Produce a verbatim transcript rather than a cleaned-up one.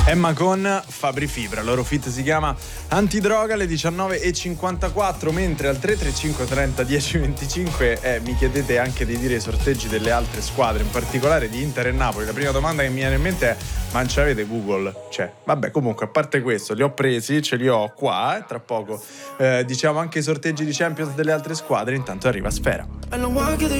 Emma con Fabri Fibra, il loro feat si chiama Antidroga alle diciannove e cinquantaquattro, mentre al tre tre cinque trenta dieci venticinque eh, mi chiedete anche di dire i sorteggi delle altre squadre, in particolare di Inter e Napoli. La prima domanda che mi viene in mente è: ma non c'avete Google? Cioè, vabbè, comunque, a parte questo, li ho presi, ce li ho qua, eh, tra poco eh, diciamo anche i sorteggi di Champions delle altre squadre, intanto arriva Sfera.